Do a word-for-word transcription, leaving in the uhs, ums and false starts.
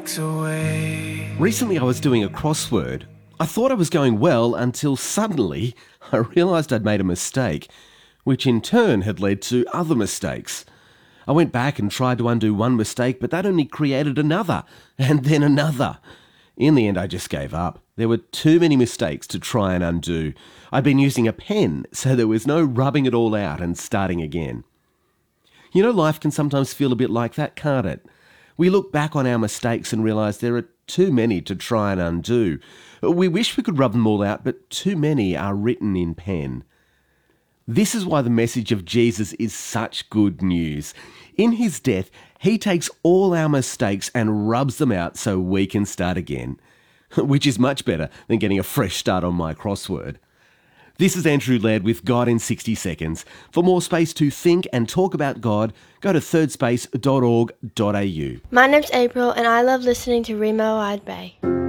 makes a way. Recently I was doing a crossword. I thought I was going well until suddenly I realised I'd made a mistake, which in turn had led to other mistakes. I went back and tried to undo one mistake, but that only created another, and then another. In the end, I just gave up. There were too many mistakes to try and undo. I'd been using a pen, so there was no rubbing it all out and starting again. You know, life can sometimes feel a bit like that, can't it? We look back on our mistakes and realise there are too many to try and undo. We wish we could rub them all out, but too many are written in pen. This is why the message of Jesus is such good news. In his death, he takes all our mistakes and rubs them out so we can start again, which is much better than getting a fresh start on my crossword. This is Andrew Laird with God in sixty seconds. For more space to think and talk about God, go to third space dot org dot a u. My name's April and I love listening to Remo Wide Bay.